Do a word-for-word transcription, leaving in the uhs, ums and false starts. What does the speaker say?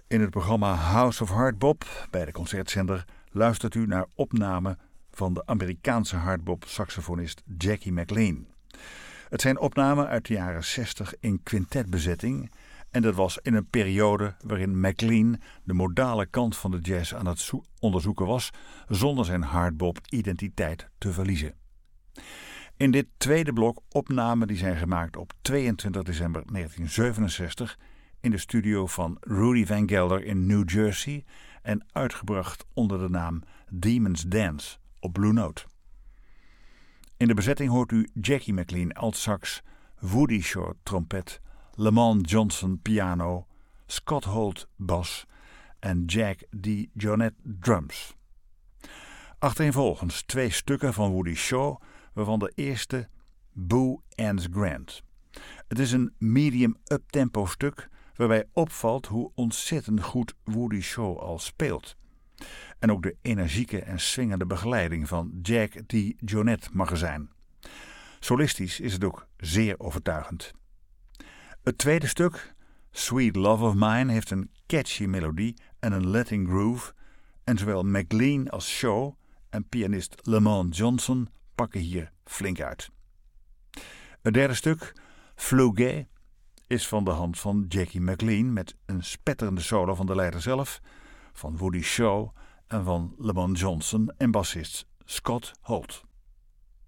In het programma House of Hardbop bij de Concertzender luistert u naar opnamen van de Amerikaanse hardbop-saxofonist Jackie McLean. Het zijn opnamen uit de jaren zestig in quintetbezetting en dat was in een periode waarin McLean de modale kant van de jazz aan het zo- onderzoeken was zonder zijn hardbop-identiteit te verliezen. In dit tweede blok opnamen die zijn gemaakt op tweeëntwintig december negentien zevenenzestig in de studio van Rudy Van Gelder in New Jersey en uitgebracht onder de naam Demon's Dance op Blue Note. In de bezetting hoort u Jackie McLean altsax, Woody Shaw trompet, Lamont Johnson piano, Scott Holt bas en Jack DeJohnette drums. Achtereenvolgens twee stukken van Woody Shaw, waarvan de eerste Boo Ends Grand. Het is een medium up-tempo stuk waarbij opvalt hoe ontzettend goed Woody Shaw al speelt. En ook de energieke en swingende begeleiding van Jack DeJohnette mag er zijn. Solistisch is het ook zeer overtuigend. Het tweede stuk, Sweet Love of Mine, heeft een catchy melodie en een Latin groove en zowel McLean als Shaw en pianist Lamont Johnson pakken hier flink uit. Het derde stuk, Fluguet, is van de hand van Jackie McLean met een spetterende solo van de leider zelf, van Woody Shaw en van Lamont Johnson en bassist Scott Holt.